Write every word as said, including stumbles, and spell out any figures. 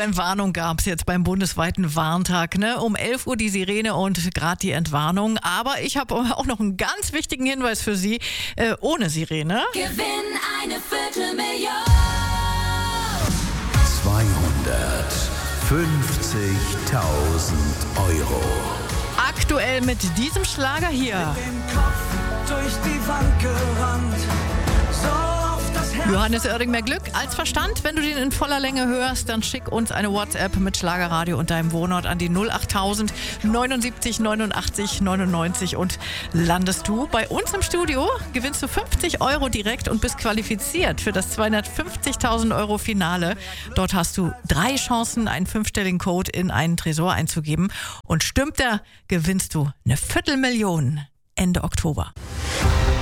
Entwarnung gab es jetzt beim bundesweiten Warntag. Ne? Um elf Uhr die Sirene und gerade die Entwarnung. Aber ich habe auch noch einen ganz wichtigen Hinweis für Sie. Äh, ohne Sirene. Gewinn eine Viertelmillion. zweihundertfünfzigtausend Euro. Aktuell mit diesem Schlager hier. Den Kopf durch die Wand gerannt. So oft das Herz. Johannes Oerding, mehr Glück als Verstand. Wenn du den in voller Länge hörst, dann schick uns eine WhatsApp mit Schlagerradio und deinem Wohnort an die null achttausend neunundsiebzig neunundachtzig neunundneunzig und landest du bei uns im Studio, gewinnst du fünfzig Euro direkt und bist qualifiziert für das zweihundertfünfzigtausend Euro Finale. Dort hast du drei Chancen, einen fünfstelligen Code in einen Tresor einzugeben. Und stimmt der, gewinnst du eine Viertelmillion Ende Oktober.